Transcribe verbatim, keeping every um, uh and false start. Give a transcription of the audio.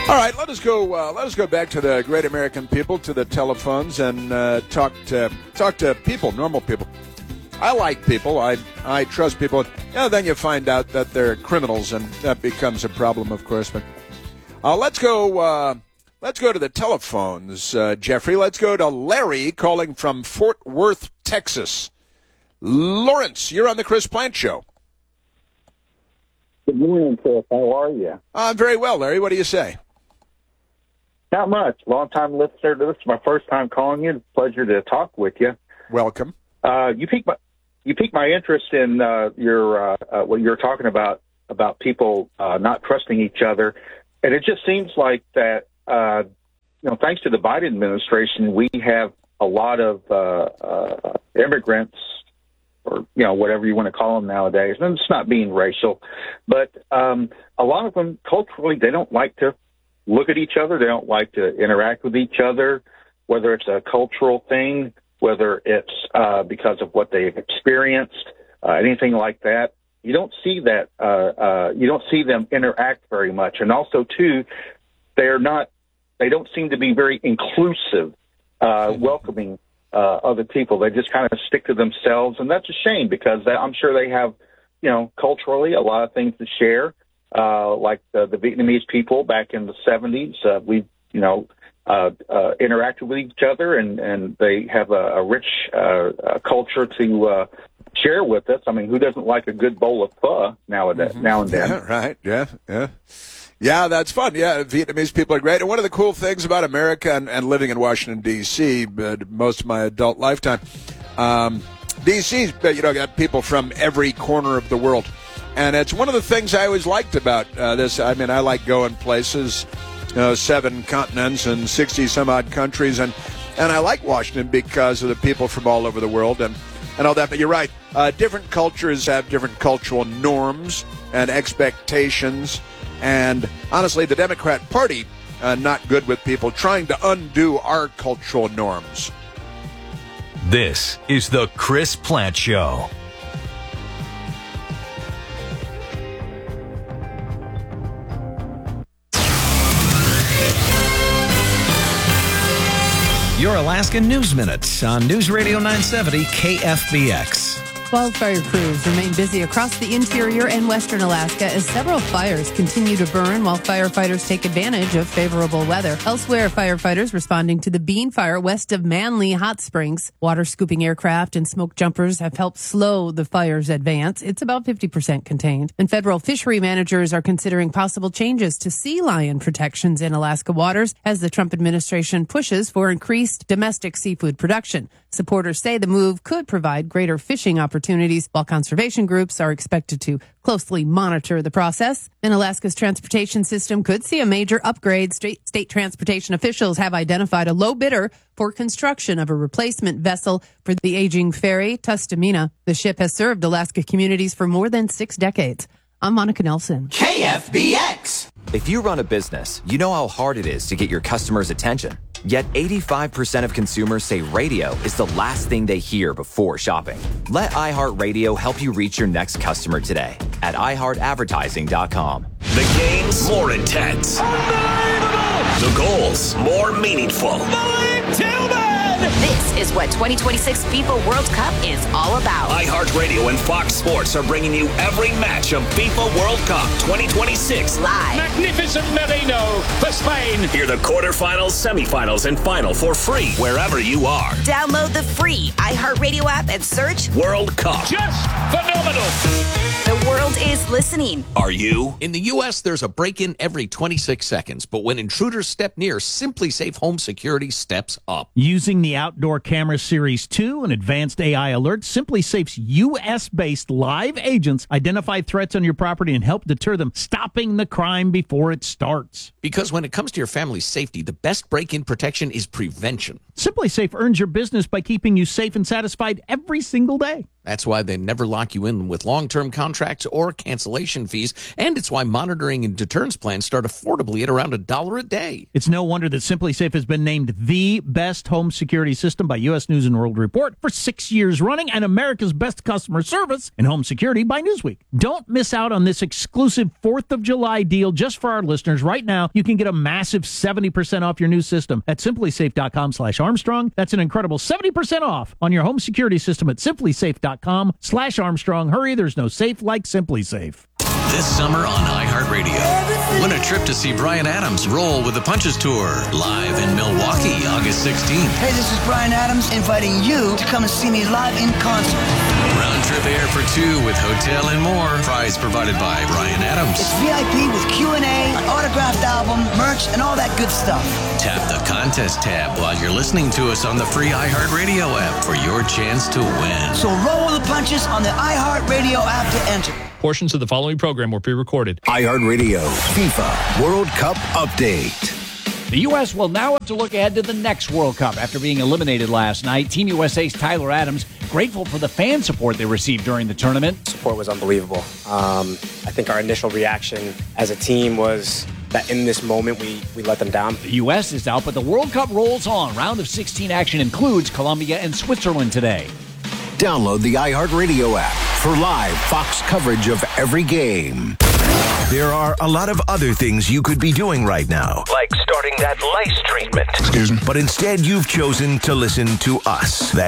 All right, let us go. Uh, let us go back to the great American people, to the telephones, and uh, talk to talk to people, normal people. I like people. I I trust people. Yeah, then you find out that they're criminals, and that becomes a problem, of course. But uh, let's go. Uh, let's go to the telephones, uh, Jeffrey. Let's go to Larry calling from Fort Worth, Texas. Lawrence, you're on the Chris Plant Show. Good morning, Chris. How are you? I'm very well, Larry. What do you say? Not much. Long-time listener to this. Is my first time calling you. It's a pleasure to talk with you. Welcome. Uh, you piqued my you piqued my interest in uh, your uh, uh, what you're talking about about people uh, not trusting each other, and it just seems like that. Uh, you know, thanks to the Biden administration, we have a lot of uh, uh, immigrants, or you know, whatever you want to call them nowadays. And it's not being racial, but um, a lot of them culturally they don't like to look at each other. They don't like to interact with each other, whether it's a cultural thing, whether it's uh, because of what they've experienced, uh, anything like that. You don't see that. Uh, uh, you don't see them interact very much. And also, too, they're not. They don't seem to be very inclusive, uh, welcoming uh, other people. They just kind of stick to themselves, and that's a shame because they, I'm sure they have, you know, culturally a lot of things to share. Uh, like the, the Vietnamese people back in the seventies, uh, we, you know, uh, uh, interacted with each other, and, and they have a, a rich uh, uh, culture to uh, share with us. I mean, who doesn't like a good bowl of pho nowadays, mm-hmm. now and then? Yeah, right. Yeah, yeah. Yeah, that's fun. Yeah, Vietnamese people are great. And one of the cool things about America and, and living in Washington, D C, uh, most of my adult lifetime, um, D C, you know, got people from every corner of the world. And it's one of the things I always liked about uh, this. I mean, I like going places, you know, seven continents and sixty-some-odd countries. And, and I like Washington because of the people from all over the world and, and all that. But you're right. Uh, different cultures have different cultural norms and expectations. And honestly, the Democrat Party, uh, not good with people trying to undo our cultural norms. This is the Chris Plant Show. Your Alaskan News Minute on News Radio nine seventy K F B X. Wildfire crews remain busy across the interior and western Alaska as several fires continue to burn while firefighters take advantage of favorable weather. Elsewhere, firefighters responding to the Bean Fire west of Manly Hot Springs. Water scooping aircraft and smoke jumpers have helped slow the fire's advance. It's about fifty percent contained. And federal fishery managers are considering possible changes to sea lion protections in Alaska waters as the Trump administration pushes for increased domestic seafood production. Supporters say the move could provide greater fishing opportunities, while conservation groups are expected to closely monitor the process. And Alaska's transportation system could see a major upgrade. State, state transportation officials have identified a low bidder for construction of a replacement vessel for the aging ferry, Tustumena. The ship has served Alaska communities for more than six decades. I'm Monica Nelson. K F B X. If you run a business, you know how hard it is to get your customers' attention. Yet eighty-five percent of consumers say radio is the last thing they hear before shopping. Let iHeartRadio help you reach your next customer today at i heart advertising dot com. The game's more intense. The goals more meaningful. This is what twenty twenty-six FIFA World Cup is all about. iHeartRadio and Fox Sports are bringing you every match of FIFA World Cup twenty twenty-six live. Magnificent Merino for Spain. Hear the quarterfinals, semifinals, and final for free wherever you are. Download the free iHeartRadio app and search World Cup. Just phenomenal. The world is listening. Are you? In the U S, there's a break-in every twenty-six seconds, but when intruders step near, SimpliSafe Home Security steps up. Using the Outdoor Camera Series two and advanced A I alerts, SimpliSafe's U S-based live agents identify threats on your property and help deter them, stopping the crime before it starts. Because when it comes to your family's safety, the best break-in protection is prevention. SimpliSafe earns your business by keeping you safe and satisfied every single day. That's why they never lock you in with long-term contracts or cancellation fees, and it's why monitoring and deterrence plans start affordably at around a dollar a day. It's no wonder that SimpliSafe has been named the best home security system by U S News and World Report for six years running, and America's best customer service in home security by Newsweek. Don't miss out on this exclusive fourth of July deal just for our listeners. Right now, you can get a massive seventy percent off your new system at simplysafe.com slash Armstrong. That's an incredible seventy percent off on your home security system at simplysafe.com slash Armstrong. Hurry, there's no safe like SimpliSafe. This summer on iHeartRadio, win a trip to see Bryan Adams roll with the Punches Tour, live in Milwaukee, August sixteenth. Hey, this is Bryan Adams inviting you to come and see me live in concert. Round trip air for two with hotel and more. Prize provided by Bryan Adams. It's V I P with Q and A, an autographed album, merch, and all that good stuff. Tap the contest tab while you're listening to us on the free iHeartRadio app for your chance to win. So roll with the punches on the iHeartRadio app to enter. Portions of the following program were pre-recorded. iHeartRadio FIFA World Cup Update. The U S will now have to look ahead to the next World Cup after being eliminated last night. Team U S A's Tyler Adams grateful for the fan support they received during the tournament. Support was unbelievable. Um, I think our initial reaction as a team was that in this moment we, we let them down. The U S is out, but the World Cup rolls on. Round of sixteen action includes Colombia and Switzerland today. Download the iHeartRadio app for live Fox coverage of every game. There are a lot of other things you could be doing right now, like starting that lice treatment. Excuse me. But instead, you've chosen to listen to us. That